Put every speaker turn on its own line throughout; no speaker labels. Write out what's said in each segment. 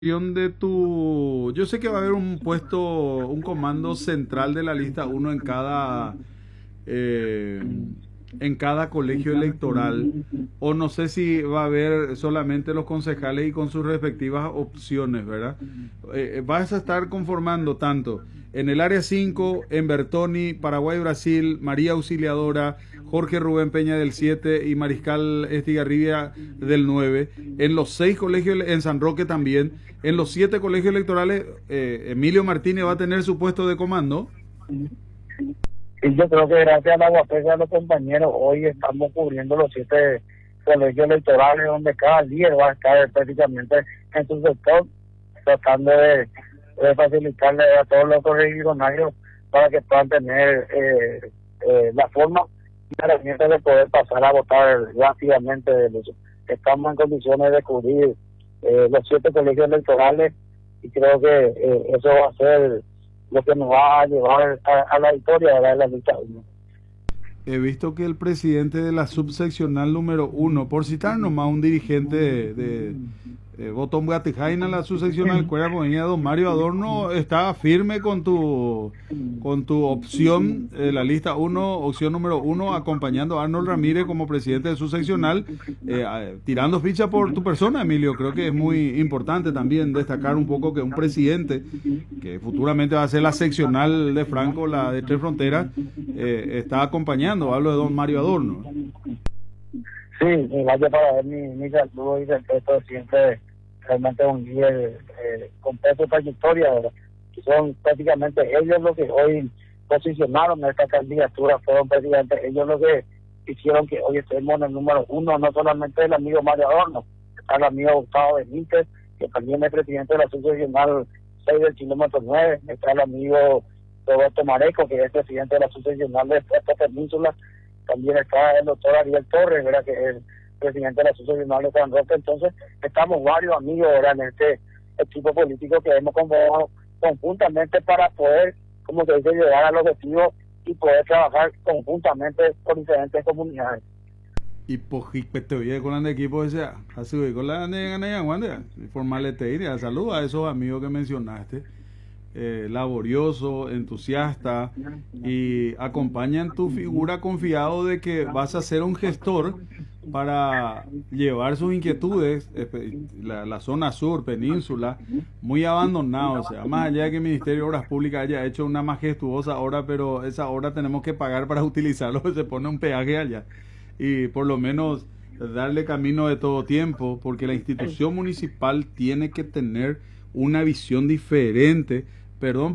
De tu, yo sé que va a haber un puesto, un comando central de la lista uno eh, en cada colegio electoral, o no sé si va a haber solamente los concejales y con sus respectivas opciones, ¿verdad? Vas a estar conformando tanto en el área 5 en Bertoni, Paraguay, Brasil, María Auxiliadora, Jorge Rubén Peña del 7 y Mariscal Estigarribia del 9, en los 6 colegios, en San Roque también, en los 7 colegios electorales, Emilio Martínez va a tener su puesto de comando.
Y yo creo que gracias a la guapesa de los compañeros, hoy estamos cubriendo los 7 colegios electorales, donde cada líder va a estar prácticamente en su sector, tratando de facilitarle a todos los correligionarios para que puedan tener la forma y la herramienta de poder pasar a votar rápidamente. Estamos en condiciones de cubrir los 7 colegios electorales y creo que eso va a ser lo que nos va a llevar a la victoria de la lista 1.
He visto que el presidente de la subseccional número 1, por citar nomás un dirigente de Botón Gatijaina, la subseccional Cuera Boña, don Mario Adorno, está firme con tu opción, la lista 1, opción número 1, acompañando a Arnold Ramírez como presidente de subseccional, tirando ficha por tu persona, Emilio. Creo que es muy importante también destacar un poco que un presidente, que futuramente va a ser la seccional de Franco, la de Tres Fronteras, está acompañando. Hablo de don Mario Adorno.
Sí, gracias para ver mi saludo y respeto, siempre realmente un líder con peso y trayectoria, ¿verdad? Que son prácticamente ellos los que hoy posicionaron esta candidatura, fueron prácticamente ellos los que hicieron que hoy estemos en el número 1, no solamente el amigo Mario Adorno, está el amigo Gustavo Benítez, que también es presidente de la subseccional 6 del kilómetro 9, está el amigo Roberto Mareco, que es presidente de la subseccional de esta península. También está el doctor Ariel Torres, ¿verdad?, que es el presidente de la Asociación de San Roque. Entonces, estamos varios amigos, ¿verdad?, en este equipo político que hemos convocado conjuntamente para poder, como se dice, llegar al objetivo y poder trabajar conjuntamente con diferentes comunidades.
Y te oye con el equipo ese, así con la de formarle te diría, saludos a esos amigos que mencionaste. Laborioso, entusiasta, y acompañan tu figura confiado de que vas a ser un gestor para llevar sus inquietudes, la zona sur, península, muy abandonada. O sea, más allá de que el Ministerio de Obras Públicas haya hecho una majestuosa obra, pero esa obra tenemos que pagar para utilizarlo, se pone un peaje allá, y por lo menos darle camino de todo tiempo, porque la institución municipal tiene que tener una visión diferente. Perdón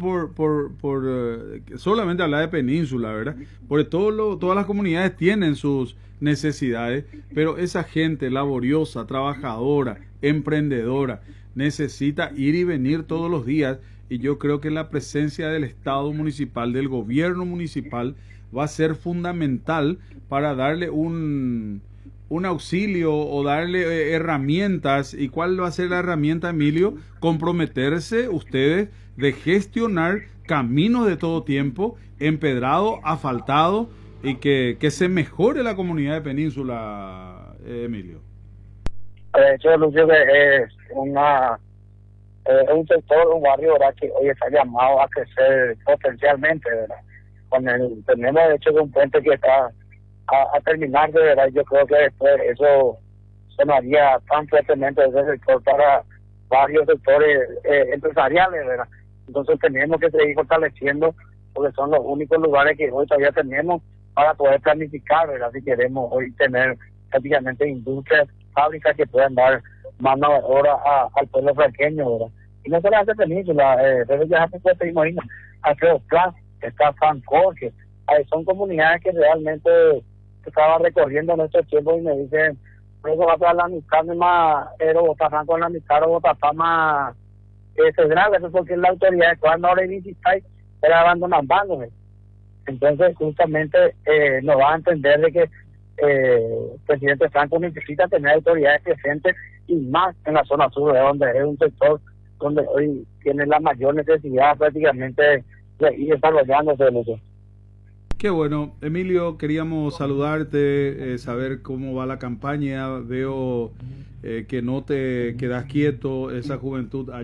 por solamente hablar de península, ¿verdad? Porque todas las comunidades tienen sus necesidades, pero esa gente laboriosa, trabajadora, emprendedora, necesita ir y venir todos los días, y yo creo que la presencia del Estado municipal, del gobierno municipal, va a ser fundamental para darle un auxilio o darle herramientas. ¿Y cuál va a ser la herramienta, Emilio? Comprometerse ustedes de gestionar caminos de todo tiempo, empedrado, asfaltado, y que se mejore la comunidad de Península, Emilio.
De hecho, Lucio, que es un sector, un barrio, ¿verdad?, que hoy está llamado a crecer potencialmente, ¿verdad? Tenemos de hecho un puente que está a terminar, de verdad. Yo creo que después eso sonaría tan fuertemente ese sector para varios sectores empresariales, ¿verdad? Entonces tenemos que seguir fortaleciendo, porque son los únicos lugares que hoy todavía tenemos para poder planificar, ¿verdad? Si queremos hoy tener prácticamente industrias, fábricas que puedan dar mano de obra al pueblo franqueño, ¿verdad? Y no solo hace península, desde ya se imagina, Alfredo Plas, está San Jorge, son comunidades que realmente estaba recorriendo en estos tiempos y me dicen, eso va a ser la mitad más, pero Botafán con la mitad o Botafán más central, eso es porque la autoridad cuando ahora visitáis era abandonan bandos. Entonces justamente nos va a entender de que el presidente Franco necesita tener autoridades presentes y más en la zona sur, donde es un sector donde hoy tiene la mayor necesidad prácticamente de ir desarrollándose.
Qué bueno, Emilio, queríamos saludarte, saber cómo va la campaña. Veo que no te quedas quieto, esa juventud